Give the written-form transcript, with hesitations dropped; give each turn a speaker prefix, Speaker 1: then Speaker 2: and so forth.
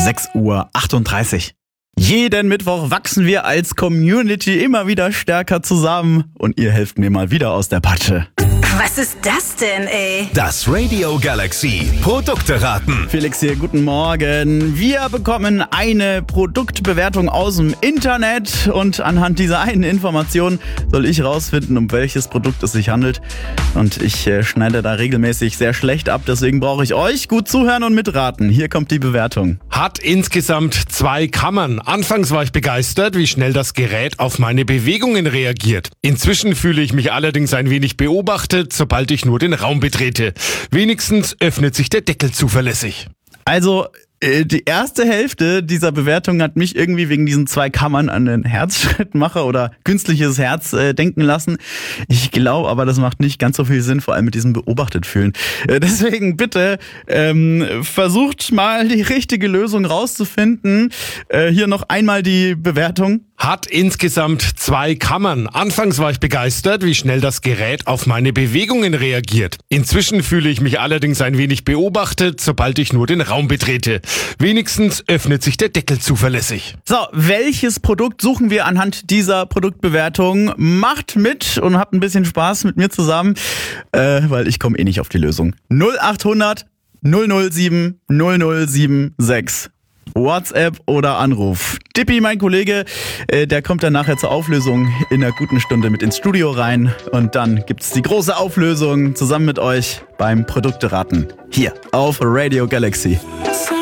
Speaker 1: 6:38 Uhr. Jeden Mittwoch wachsen wir als Community immer wieder stärker zusammen und ihr helft mir mal wieder aus der Patsche.
Speaker 2: Was ist das denn, ey?
Speaker 3: Das Radio Galaxy Produkte-Raten.
Speaker 1: Felix hier, guten Morgen. Wir bekommen eine Produktbewertung aus dem Internet und anhand dieser einen Information soll ich rausfinden, um welches Produkt es sich handelt. Und ich schneide da regelmäßig sehr schlecht ab, deswegen brauche ich euch. Gut zuhören und mitraten. Hier kommt die Bewertung.
Speaker 4: Hat insgesamt 2 Kammern. Anfangs war ich begeistert, wie schnell das Gerät auf meine Bewegungen reagiert. Inzwischen fühle ich mich allerdings ein wenig beobachtet, sobald ich nur den Raum betrete. Wenigstens öffnet sich der Deckel zuverlässig.
Speaker 1: Also, die erste Hälfte dieser Bewertung hat mich irgendwie wegen diesen 2 Kammern an den Herzschrittmacher oder künstliches Herz denken lassen. Ich glaube aber, das macht nicht ganz so viel Sinn, vor allem mit diesem beobachtet fühlen. Deswegen bitte versucht mal die richtige Lösung rauszufinden. Hier noch einmal die Bewertung.
Speaker 4: Hat insgesamt 2 Kammern. Anfangs war ich begeistert, wie schnell das Gerät auf meine Bewegungen reagiert. Inzwischen fühle ich mich allerdings ein wenig beobachtet, sobald ich nur den Raum betrete. Wenigstens öffnet sich der Deckel zuverlässig.
Speaker 1: So, welches Produkt suchen wir anhand dieser Produktbewertung? Macht mit und habt ein bisschen Spaß mit mir zusammen, weil ich komme eh nicht auf die Lösung. 0800 007 0076. WhatsApp oder Anruf. Dippi, mein Kollege, der kommt dann nachher zur Auflösung in einer guten Stunde mit ins Studio rein. Und dann gibt's die große Auflösung zusammen mit euch beim Produkteraten. Hier auf Radio Galaxy.